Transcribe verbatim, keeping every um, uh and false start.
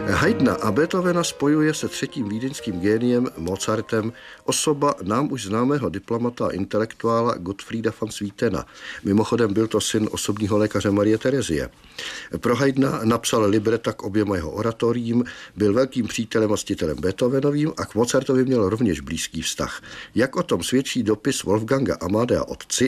Haydna a Beethovena spojuje se třetím vídeňským géniem Mozartem osoba nám už známého diplomata a intelektuála Gottfrieda von Swietena. Mimochodem byl to syn osobního lékaře Marie Terezie. Pro Haydna napsal libreta k oběma jeho oratoriím, byl velkým přítelem a ctitelem Beethovenovým a k Mozartovi měl rovněž blízký vztah. Jak o tom svědčí dopis Wolfganga Amadea otci